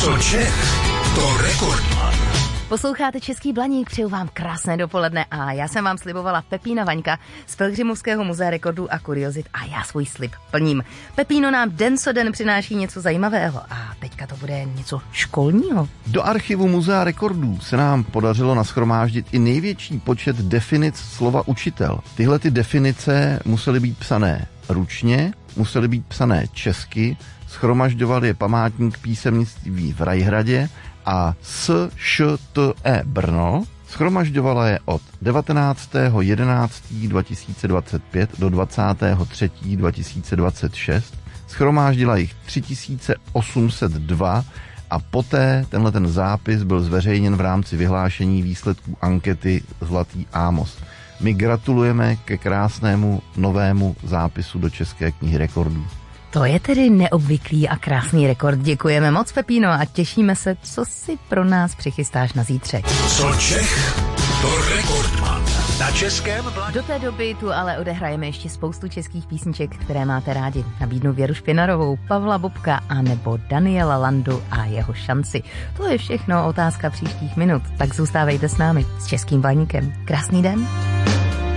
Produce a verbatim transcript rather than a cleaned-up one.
Co Čech, to Rekordman. Posloucháte Český Blaník, přeju vám krásné dopoledne a já jsem vám slibovala Pepína Vaňka z Pelhřimovského muzea rekordů a kuriozit a já svůj slib plním. Pepíno nám den co den přináší něco zajímavého a teďka to bude něco školního. Do archivu muzea rekordů se nám podařilo nashromáždit i největší počet definic slova učitel. Tyhle ty definice musely být psané ručně, musely být psané česky, shromažďoval je památník písemnictví v Rajhradě a S Š T E Brno shromažďovala je od devatenáctého jedenáctého dva tisíce dvacet pět do dvacátého třetího dva tisíce dvacet šest. Shromáždila jich tři tisíce osm set dva a poté tenhle ten zápis byl zveřejněn v rámci vyhlášení výsledků ankety Zlatý Ámos. My gratulujeme ke krásnému novému zápisu do České knihy rekordů. To je tedy neobvyklý a krásný rekord. Děkujeme moc, Pepíno, a těšíme se, co si pro nás přichystáš na zítřek. Co Čech, to Rekordman. Na Českém Blaníku. Do té doby tu ale odehrajeme ještě spoustu českých písniček, které máte rádi. Nabídnu Věru Špinarovou, Pavla Bobka a nebo Daniela Landu a jeho šanci. To je všechno otázka příštích minut, tak zůstávejte s námi, s Českým Blaníkem. Krásný den.